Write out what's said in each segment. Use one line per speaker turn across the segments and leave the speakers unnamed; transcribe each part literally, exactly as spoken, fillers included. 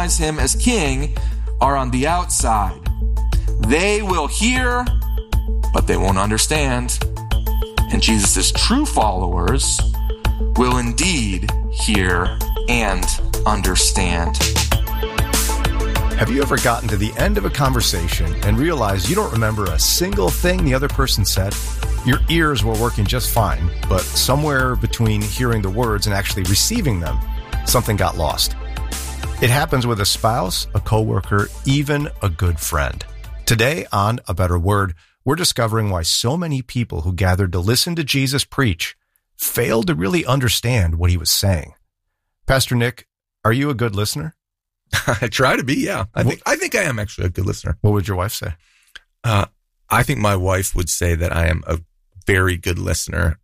recognize him as king are on the outside. They will hear, but they won't understand. And Jesus' true followers will indeed hear and understand.
Have you ever gotten to the end of a conversation and realized you don't remember a single thing the other person said? Your ears were working just fine, but somewhere between hearing the words and actually receiving them, something got lost. It happens with a spouse, a coworker, even a good friend. Today on A Better Word, we're discovering why so many people who gathered to listen to Jesus preach failed to really understand what he was saying. Pastor Nick, are you a good listener?
I try to be, yeah. I think I think I am actually a good listener.
What would your wife say?
Uh, I think my wife would say that I am a very good listener.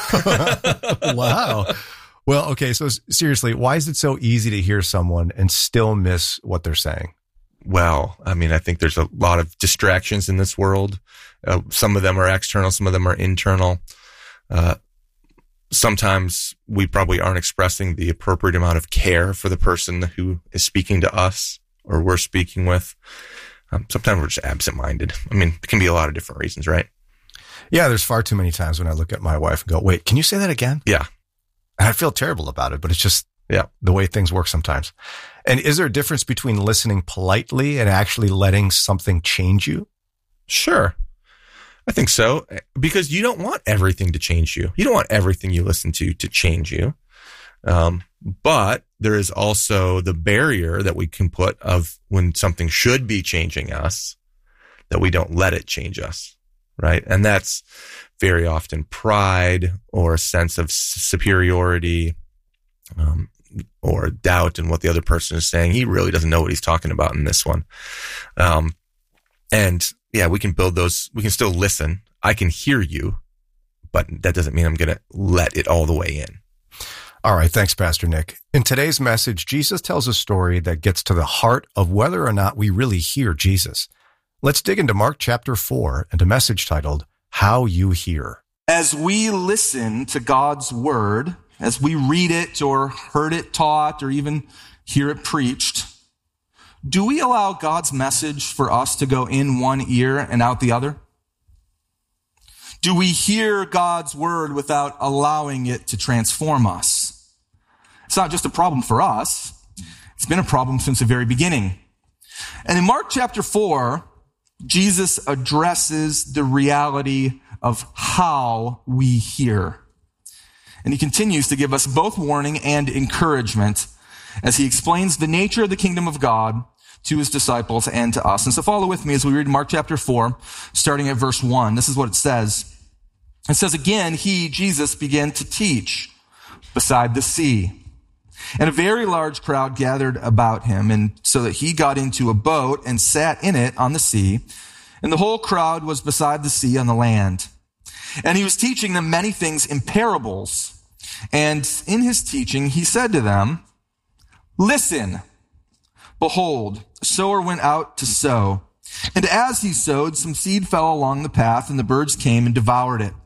Wow. Well, okay, so seriously, why is it so easy to hear someone and still miss what they're saying?
Well, I mean, I think there's a lot of distractions in this world. Uh, some of them are external, some of them are internal. Uh, sometimes we probably aren't expressing the appropriate amount of care for the person who is speaking to us or we're speaking with. Um, sometimes we're just absent-minded. I mean, it can be a lot of different reasons, right?
Yeah, there's far too many times when I look at my wife and go, wait, can you say that again?
Yeah.
And I feel terrible about it, but it's just
yeah,
the way things work sometimes. And is there a difference between listening politely and actually letting something change you?
Sure. I think so, because you don't want everything to change you. You don't want everything you listen to to change you. Um, but there is also the barrier that we can put of when something should be changing us, that we don't let it change us, right? And that's very often pride or a sense of superiority, um, or doubt in what the other person is saying. He really doesn't know what he's talking about in this one. Um, and yeah, we can build those. We can still listen. I can hear you, but that doesn't mean I'm going to let it all the way in.
All right. Thanks, Pastor Nick. In today's message, Jesus tells a story that gets to the heart of whether or not we really hear Jesus. Let's dig into Mark chapter four and a message titled, How You Hear.
As we listen to God's word, as we read it or heard it taught or even hear it preached, do we allow God's message for us to go in one ear and out the other? Do we hear God's word without allowing it to transform us? It's not just a problem for us. It's been a problem since the very beginning. And in Mark chapter four, Jesus addresses the reality of how we hear. And he continues to give us both warning and encouragement as he explains the nature of the kingdom of God to his disciples and to us. And so follow with me as we read Mark chapter four, starting at verse one. This is what it says. It says, again, he, Jesus, began to teach beside the sea. And a very large crowd gathered about him, and so that he got into a boat and sat in it on the sea. And the whole crowd was beside the sea on the land. And he was teaching them many things in parables. And in his teaching, he said to them, listen, behold, a sower went out to sow. And as he sowed, some seed fell along the path, and the birds came and devoured it.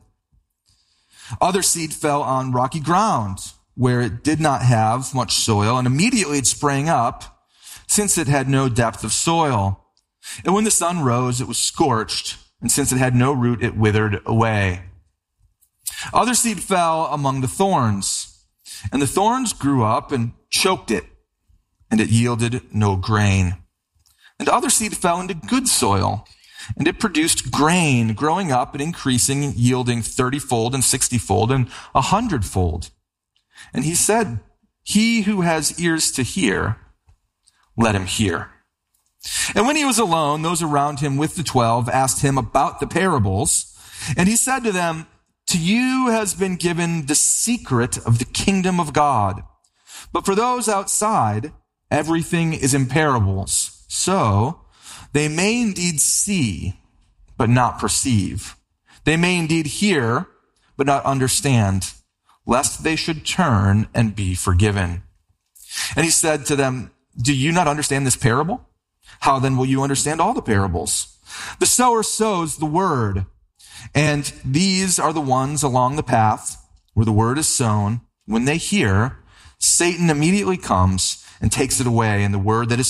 Other seed fell on rocky ground, where it did not have much soil, and immediately it sprang up, since it had no depth of soil. And when the sun rose, it was scorched, and since it had no root, it withered away. Other seed fell among the thorns, and the thorns grew up and choked it, and it yielded no grain. And other seed fell into good soil, and it produced grain, growing up and increasing, yielding thirty-fold and sixty-fold and a hundredfold. And he said, he who has ears to hear, let him hear. And when he was alone, those around him with the twelve asked him about the parables. And he said to them, to you has been given the secret of the kingdom of God. But for those outside, everything is in parables. So they may indeed see, but not perceive. They may indeed hear, but not understand, lest they should turn and be forgiven. And he said to them, do you not understand this parable? How then will you understand all the parables? The sower sows the word, and these are the ones along the path where the word is sown. When they hear, Satan immediately comes and takes it away, and the word that is